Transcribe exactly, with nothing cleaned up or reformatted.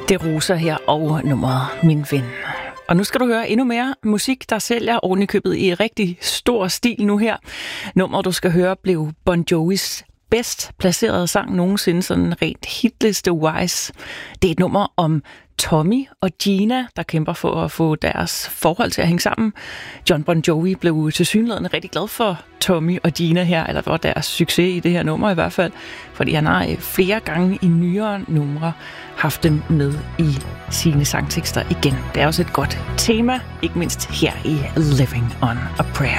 Det Rosa her og nummeret Min Ven. Og nu skal du høre endnu mere musik, der sælger ovenikøbet i rigtig stor stil nu her. Nummeret, du skal høre, blev Bon Jovis bedst placerede sang nogensinde, sådan rent hitliste-wise. Det er et nummer om Tommy og Gina, der kæmper for at få deres forhold til at hænge sammen. John Bon Jovi blev tilsyneladende rigtig glad for Tommy og Gina her, eller for deres succes i det her nummer i hvert fald, fordi han har flere gange i nyere numre haft dem med i sine sangtekster igen. Det er også et godt tema, ikke mindst her i Living on a Prayer.